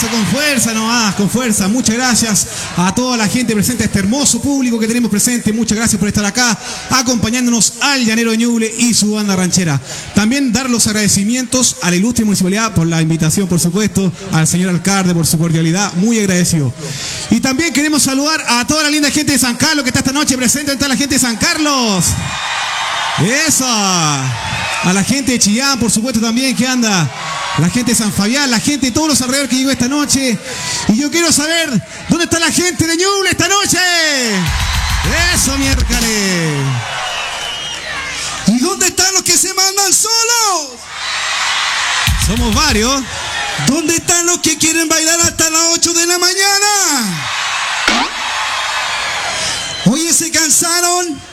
con fuerza nomás, con fuerza. Muchas gracias a toda la gente presente, a este hermoso público que tenemos presente. Muchas gracias por estar acá, acompañándonos al Llanero de Ñuble y su banda ranchera. También dar los agradecimientos a la ilustre municipalidad por la invitación, por supuesto, al señor alcalde por su cordialidad, muy agradecido. Y también queremos saludar a toda la linda gente de San Carlos que está esta noche presente, a toda la gente de San Carlos. ¡Esa! A la gente de Chillán, por supuesto, también que anda. La gente de San Fabián, la gente de todos los alrededores que llegó esta noche. Y yo quiero saber, ¿dónde está la gente de Ñuble esta noche? ¡Eso, miércoles! ¿Y dónde están los que se mandan solos? Somos varios. ¿Dónde están los que quieren bailar hasta las 8 de la mañana? Oye, ¿se cansaron?